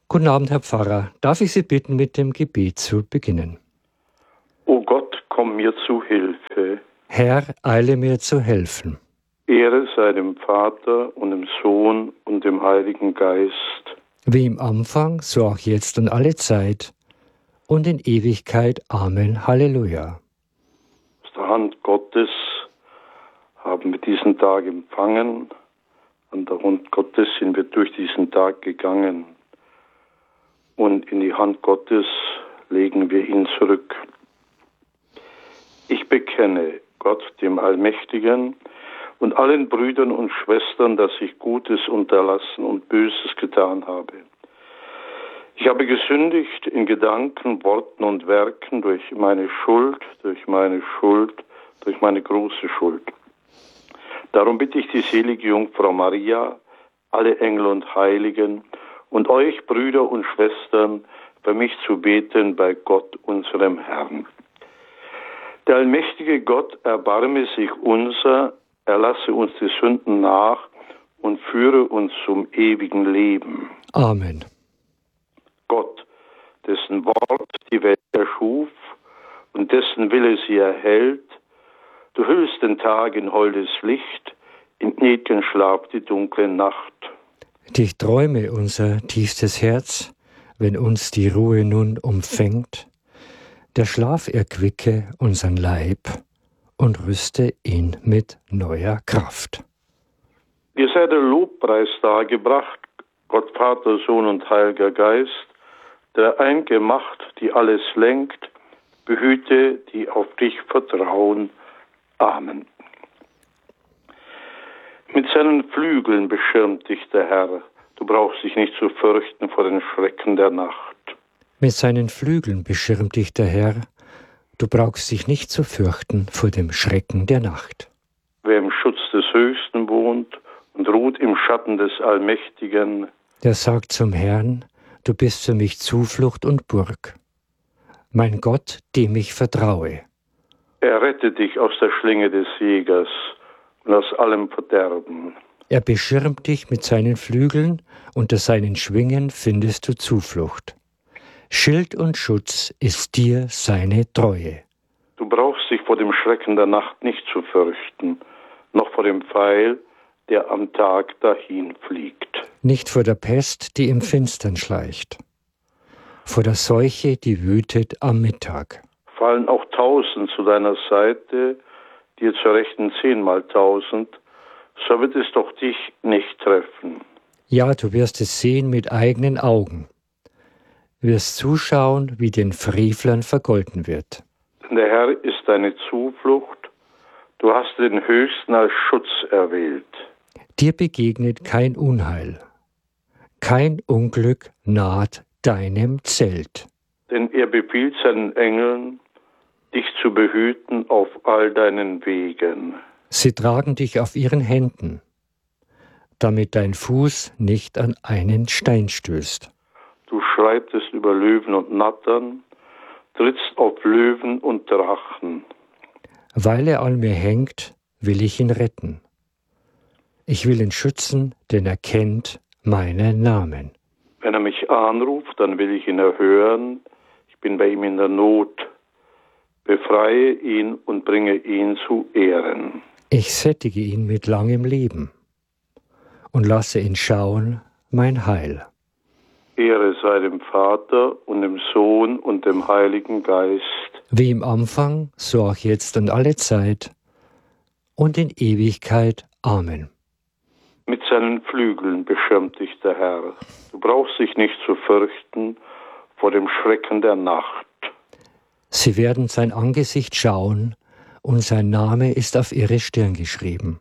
Guten Abend, Herr Pfarrer. Darf ich Sie bitten, mit dem Gebet zu beginnen? O Gott, komm mir zu Hilfe. Herr, eile mir zu helfen. Ehre sei dem Vater und dem Sohn und dem Heiligen Geist. Wie im Anfang, so auch jetzt und alle Zeit und in Ewigkeit. Amen. Halleluja. Aus der Hand Gottes haben wir diesen Tag empfangen. An der Hand Gottes sind wir durch diesen Tag gegangen. Und in die Hand Gottes legen wir ihn zurück. Ich bekenne Gott, dem Allmächtigen, und allen Brüdern und Schwestern, dass ich Gutes unterlassen und Böses getan habe. Ich habe gesündigt in Gedanken, Worten und Werken durch meine große Schuld. Darum bitte ich die selige Jungfrau Maria, alle Engel und Heiligen und euch, Brüder und Schwestern, für mich zu beten bei Gott, unserem Herrn. Der allmächtige Gott erbarme sich unser, erlasse uns die Sünden nach und führe uns zum ewigen Leben. Amen. Gott, dessen Wort die Welt erschuf und dessen Wille sie erhält, du hüllst den Tag in holdes Licht, in gnädigen Schlaf die dunkle Nacht. Dich träume unser tiefstes Herz, wenn uns die Ruhe nun umfängt. Der Schlaf erquicke unseren Leib und rüste ihn mit neuer Kraft. Dir sei der Lobpreis dargebracht, Gott Vater, Sohn und Heiliger Geist, der einge Macht, die alles lenkt, behüte, die auf dich vertrauen. Amen. Mit seinen Flügeln beschirmt dich der Herr. Du brauchst dich nicht zu fürchten vor den Schrecken der Nacht. Mit seinen Flügeln beschirmt dich der Herr. Du brauchst dich nicht zu fürchten vor dem Schrecken der Nacht. Wer im Schutz des Höchsten wohnt und ruht im Schatten des Allmächtigen, der sagt zum Herrn, du bist für mich Zuflucht und Burg. Mein Gott, dem ich vertraue. Er rettet dich aus der Schlinge des Jägers und aus allem Verderben. Er beschirmt dich mit seinen Flügeln, unter seinen Schwingen findest du Zuflucht. Schild und Schutz ist dir seine Treue. Du brauchst dich vor dem Schrecken der Nacht nicht zu fürchten, noch vor dem Pfeil, der am Tag dahin fliegt. Nicht vor der Pest, die im Finstern schleicht. Vor der Seuche, die wütet am Mittag. Fallen auch 1000 zu deiner Seite, dir zur Rechten 10.000, so wird es doch dich nicht treffen. Ja, du wirst es sehen mit eigenen Augen. Wirst zuschauen, wie den Frevlern vergolten wird. Denn der Herr ist deine Zuflucht, du hast den Höchsten als Schutz erwählt. Dir begegnet kein Unheil, kein Unglück naht deinem Zelt. Denn er befiehlt seinen Engeln, dich zu behüten auf all deinen Wegen. Sie tragen dich auf ihren Händen, damit dein Fuß nicht an einen Stein stößt. Du schreitest über Löwen und Nattern, trittst auf Löwen und Drachen. Weil er an mir hängt, will ich ihn retten. Ich will ihn schützen, denn er kennt meinen Namen. Wenn er mich anruft, dann will ich ihn erhören. Ich bin bei ihm in der Not. Befreie ihn und bringe ihn zu Ehren. Ich sättige ihn mit langem Leben und lasse ihn schauen mein Heil. Ehre sei dem Vater und dem Sohn und dem Heiligen Geist. Wie im Anfang, so auch jetzt und alle Zeit und in Ewigkeit. Amen. Mit seinen Flügeln beschirmt dich der Herr. Du brauchst dich nicht zu fürchten vor dem Schrecken der Nacht. Sie werden sein Angesicht schauen, und sein Name ist auf ihre Stirn geschrieben.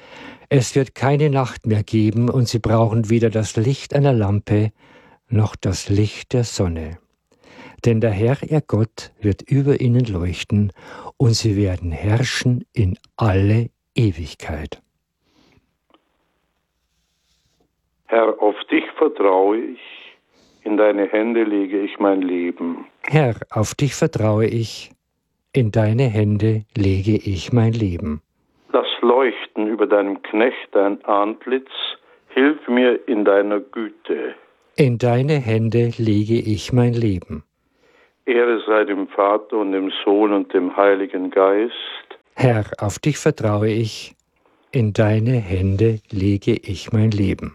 Es wird keine Nacht mehr geben, und sie brauchen weder das Licht einer Lampe, noch das Licht der Sonne. Denn der Herr, ihr Gott, wird über ihnen leuchten, und sie werden herrschen in alle Ewigkeit. Herr, auf dich vertraue ich, in deine Hände lege ich mein Leben. Herr, auf dich vertraue ich, in deine Hände lege ich mein Leben. Lass leuchten über deinem Knecht dein Antlitz, hilf mir in deiner Güte. In deine Hände lege ich mein Leben. Ehre sei dem Vater und dem Sohn und dem Heiligen Geist. Herr, auf dich vertraue ich. In deine Hände lege ich mein Leben.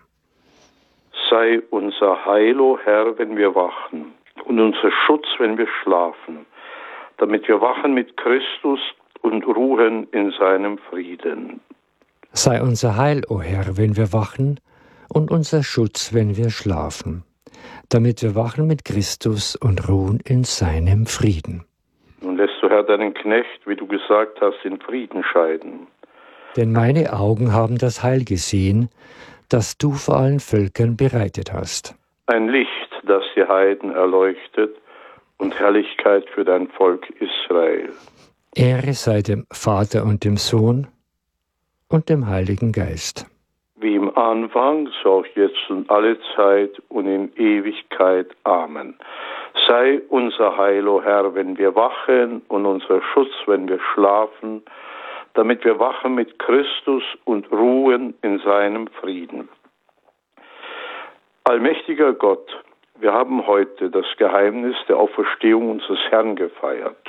Sei unser Heil, o Herr, wenn wir wachen, und unser Schutz, wenn wir schlafen, damit wir wachen mit Christus und ruhen in seinem Frieden. Sei unser Heil, o Herr, wenn wir wachen, und unser Schutz, wenn wir schlafen, damit wir wachen mit Christus und ruhen in seinem Frieden. Nun lässt du, Herr, deinen Knecht, wie du gesagt hast, in Frieden scheiden. Denn meine Augen haben das Heil gesehen, das du vor allen Völkern bereitet hast. Ein Licht, das die Heiden erleuchtet, und Herrlichkeit für dein Volk Israel. Ehre sei dem Vater und dem Sohn und dem Heiligen Geist. Wie im Anfang, so auch jetzt und alle Zeit und in Ewigkeit. Amen. Sei unser Heil, o Herr, wenn wir wachen, und unser Schutz, wenn wir schlafen, damit wir wachen mit Christus und ruhen in seinem Frieden. Allmächtiger Gott, wir haben heute das Geheimnis der Auferstehung unseres Herrn gefeiert.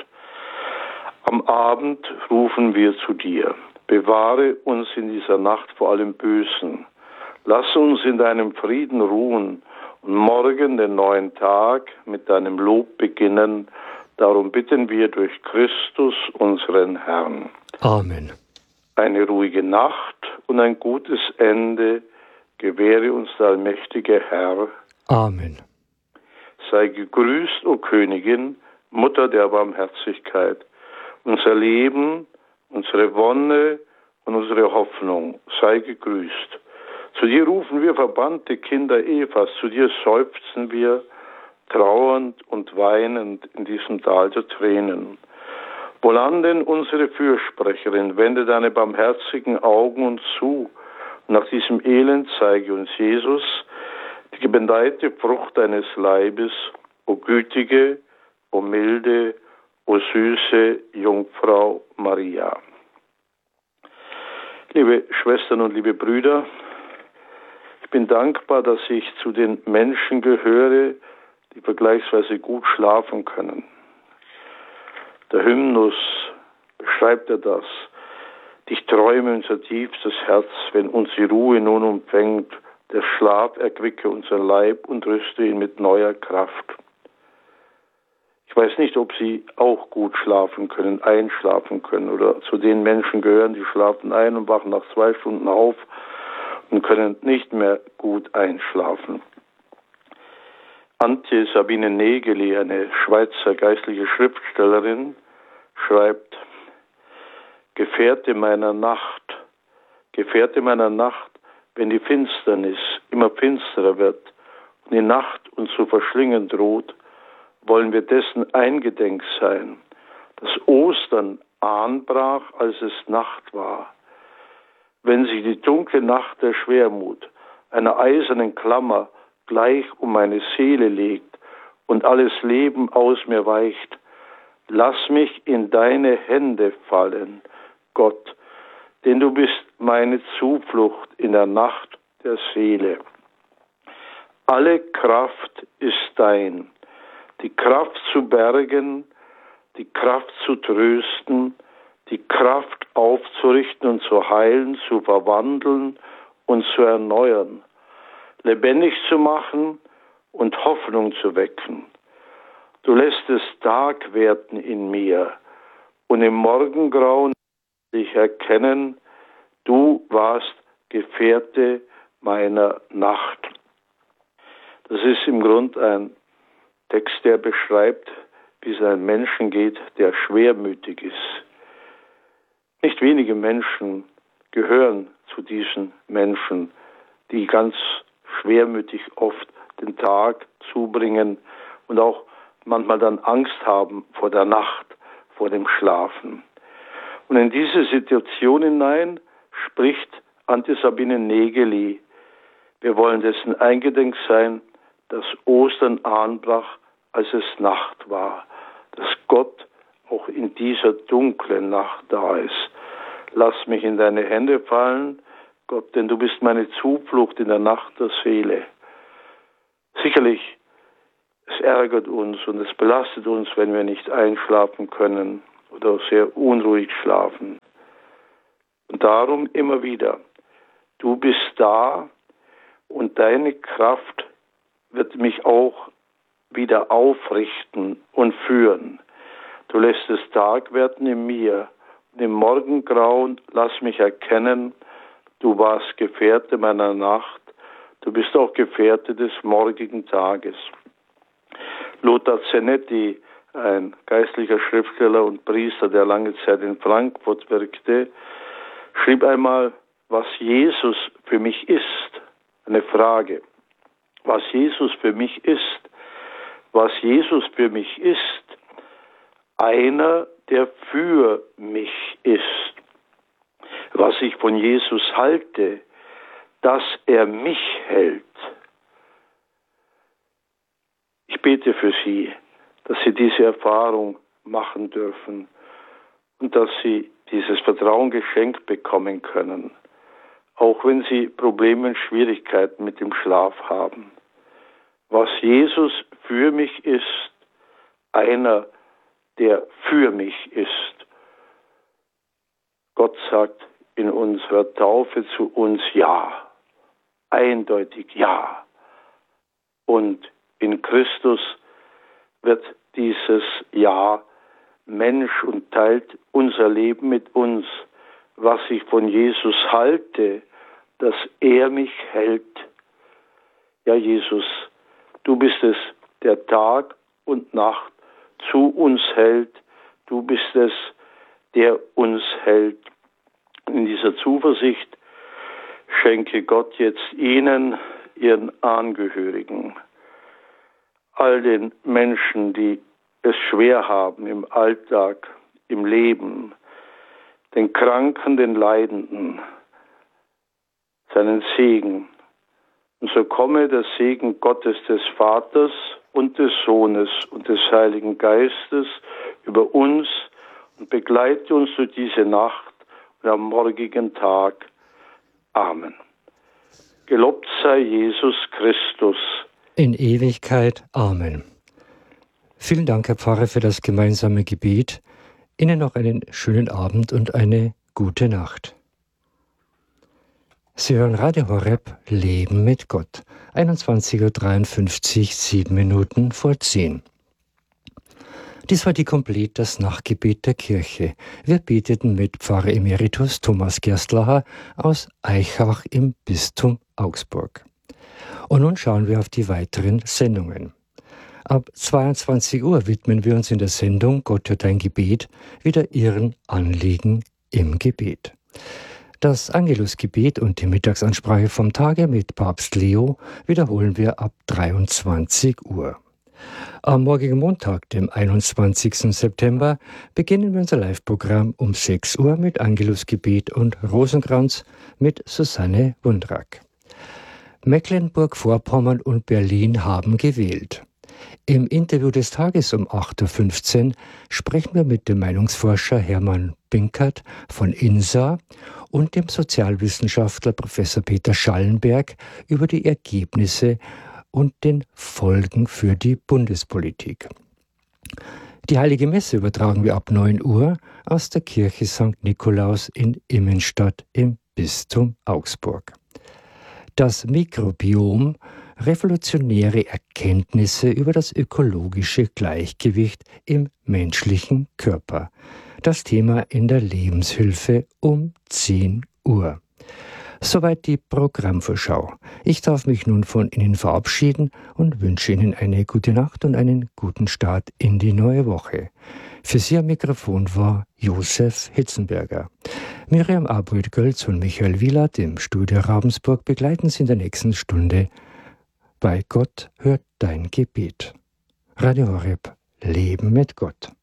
Am Abend rufen wir zu dir. Bewahre uns in dieser Nacht vor allem Bösen. Lass uns in deinem Frieden ruhen und morgen den neuen Tag mit deinem Lob beginnen. Darum bitten wir durch Christus, unseren Herrn. Amen. Eine ruhige Nacht und ein gutes Ende gewähre uns der allmächtige Herr. Amen. Sei gegrüßt, o Königin, Mutter der Barmherzigkeit. Unser Leben, unsere Wonne und unsere Hoffnung, sei gegrüßt. Zu dir rufen wir verbannte Kinder Evas, zu dir seufzen wir, trauernd und weinend in diesem Tal der Tränen. Wohlan denn unsere Fürsprecherin, wende deine barmherzigen Augen uns zu, und nach diesem Elend zeige uns Jesus, die gebeneidete Frucht deines Leibes, o gütige, o milde, o süße Jungfrau Maria. Liebe Schwestern und liebe Brüder, ich bin dankbar, dass ich zu den Menschen gehöre, die vergleichsweise gut schlafen können. Der Hymnus beschreibt das. Dich träume unser tiefstes Herz, wenn uns die Ruhe nun umfängt. Der Schlaf erquicke unser Leib und rüste ihn mit neuer Kraft. Ich weiß nicht, ob Sie auch gut schlafen können, einschlafen können oder zu den Menschen gehören, die schlafen ein und wachen nach 2 Stunden auf und können nicht mehr gut einschlafen. Antje Sabine Nägeli, eine Schweizer geistliche Schriftstellerin, schreibt: Gefährte meiner Nacht, wenn die Finsternis immer finsterer wird und die Nacht uns zu verschlingen droht, wollen wir dessen eingedenk sein, dass Ostern anbrach, als es Nacht war. Wenn sich die dunkle Nacht der Schwermut einer eisernen Klammer gleich um meine Seele legt und alles Leben aus mir weicht, lass mich in deine Hände fallen, Gott, denn du bist meine Zuflucht in der Nacht der Seele. Alle Kraft ist dein, die Kraft zu bergen, die Kraft zu trösten, die Kraft aufzurichten und zu heilen, zu verwandeln und zu erneuern, lebendig zu machen und Hoffnung zu wecken. Du lässt es Tag werden in mir und im Morgengrauen dich erkennen, du warst Gefährte meiner Nacht. Das ist im Grund ein Text, der beschreibt, wie es einem Menschen geht, der schwermütig ist. Nicht wenige Menschen gehören zu diesen Menschen, die ganz schwermütig oft den Tag zubringen und auch manchmal dann Angst haben vor der Nacht, vor dem Schlafen. Und in diese Situation hinein spricht Antje Sabine Nägeli: Wir wollen dessen eingedenk sein, dass Ostern anbrach, als es Nacht war, dass Gott auch in dieser dunklen Nacht da ist. Lass mich in deine Hände fallen, Gott, denn du bist meine Zuflucht in der Nacht der Seele. Sicherlich, es ärgert uns und es belastet uns, wenn wir nicht einschlafen können oder sehr unruhig schlafen. Und darum immer wieder, du bist da und deine Kraft wird mich auch wieder aufrichten und führen. Du lässt es Tag werden in mir. Und im Morgengrauen lass mich erkennen, du warst Gefährte meiner Nacht. Du bist auch Gefährte des morgigen Tages. Lothar Zenetti, ein geistlicher Schriftsteller und Priester, der lange Zeit in Frankfurt wirkte, schrieb einmal, was Jesus für mich ist. Eine Frage. Was Jesus für mich ist. Was Jesus für mich ist. Einer, der für mich ist. Was ich von Jesus halte, dass er mich hält. Ich bete für Sie, dass Sie diese Erfahrung machen dürfen und dass Sie dieses Vertrauen geschenkt bekommen können, auch wenn Sie Probleme und Schwierigkeiten mit dem Schlaf haben. Was Jesus für mich ist, einer, der für mich ist. Gott sagt in unserer Taufe zu uns Ja, eindeutig Ja. Und in Christus wird dieses Ja Mensch und teilt unser Leben mit uns, was ich von Jesus halte, dass er mich hält. Ja, Jesus, du bist es, der Tag und Nacht zu uns hält. Du bist es, der uns hält. In dieser Zuversicht schenke Gott jetzt Ihnen, Ihren Angehörigen, all den Menschen, die es schwer haben im Alltag, im Leben, den Kranken, den Leidenden, seinen Segen. Und so komme der Segen Gottes des Vaters und des Sohnes und des Heiligen Geistes über uns und begleite uns durch diese Nacht und am morgigen Tag. Amen. Gelobt sei Jesus Christus. In Ewigkeit. Amen. Vielen Dank, Herr Pfarrer, für das gemeinsame Gebet. Ihnen noch einen schönen Abend und eine gute Nacht. Sie hören Radio Horeb, Leben mit Gott. 21:53 Uhr, 7 Minuten vor 10. Dies war die Komplett, das Nachtgebet der Kirche. Wir beteten mit Pfarrer Emeritus Thomas Gerstlacher aus Aichach im Bistum Augsburg. Und nun schauen wir auf die weiteren Sendungen. Ab 22 Uhr widmen wir uns in der Sendung Gott hört dein Gebet wieder Ihren Anliegen im Gebet. Das Angelusgebet und die Mittagsansprache vom Tage mit Papst Leo wiederholen wir ab 23 Uhr. Am morgigen Montag, dem 21. September, beginnen wir unser Live-Programm um 6 Uhr mit Angelusgebet und Rosenkranz mit Susanne Wundrack. Mecklenburg-Vorpommern und Berlin haben gewählt. Im Interview des Tages um 8:15 Uhr sprechen wir mit dem Meinungsforscher Hermann Binkert von INSA und dem Sozialwissenschaftler Professor Peter Schallenberg über die Ergebnisse und den Folgen für die Bundespolitik. Die Heilige Messe übertragen wir ab 9 Uhr aus der Kirche St. Nikolaus in Immenstadt im Bistum Augsburg. Das Mikrobiom, revolutionäre Erkenntnisse über das ökologische Gleichgewicht im menschlichen Körper. Das Thema in der Lebenshilfe um 10 Uhr. Soweit die Programmvorschau. Ich darf mich nun von Ihnen verabschieden und wünsche Ihnen eine gute Nacht und einen guten Start in die neue Woche. Für Sie am Mikrofon war Josef Hitzenberger. Miriam Abrüth-Gölz und Michael Wielert im Studio Ravensburg begleiten Sie in der nächsten Stunde bei Gott hört dein Gebet. Radio Horeb, Leben mit Gott.